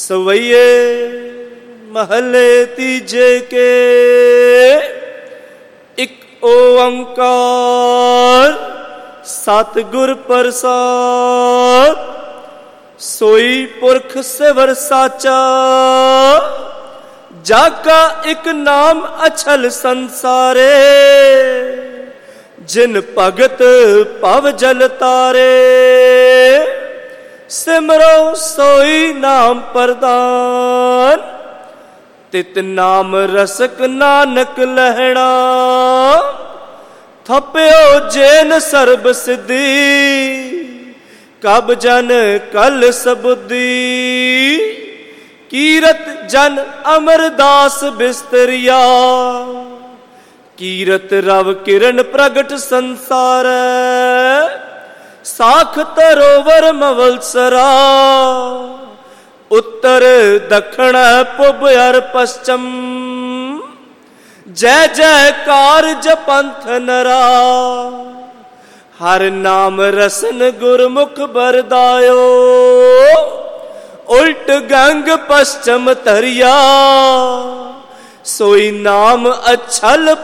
सवैये महले तीजे के एक ओंकार सतगुर प्रसाद सोई पुरख सिवर साचा जाका एक नाम अछल संसारे जिन भगत भव जल तारे सिमरो सोई नाम प्रदान तित नाम रसक नानक लहणा थप्यो जेन सर्ब सिद्धि कब जन कल सबुद्धि कीरत जन अमरदास बिस्तरिया कीरत रव किरण प्रगट संसार साख तरोवर मवलसरा उत्तर दक्षिण पुब अर पश्चिम जय जयकार जपंथ नरा हर नाम रसन गुरमुख बरदायो उल्ट गंग पश्चिम तरिया सोई नाम अछल